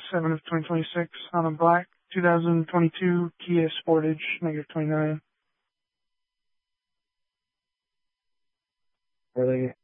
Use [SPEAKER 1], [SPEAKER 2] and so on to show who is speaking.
[SPEAKER 1] 7 of 2026 on a black 2022 Kia Sportage, -29.
[SPEAKER 2] Really,